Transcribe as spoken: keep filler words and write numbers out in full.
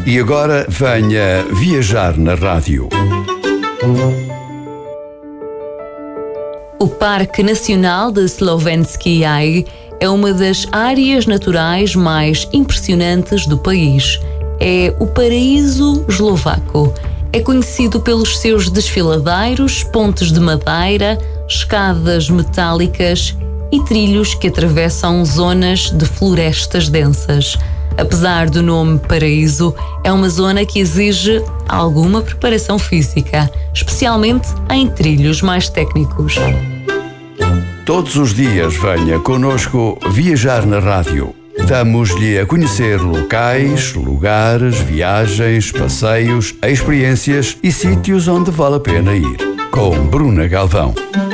E agora venha viajar na rádio. O Parque Nacional de Slovenský jaj é uma das áreas naturais mais impressionantes do país. É o paraíso eslovaco. É conhecido pelos seus desfiladeiros, pontes de madeira, escadas metálicas e trilhos que atravessam zonas de florestas densas. Apesar do nome paraíso, é uma zona que exige alguma preparação física, especialmente em trilhos mais técnicos. Todos os dias venha conosco viajar na rádio. Damos-lhe a conhecer locais, lugares, viagens, passeios, experiências e sítios onde vale a pena ir. Com Bruna Galvão.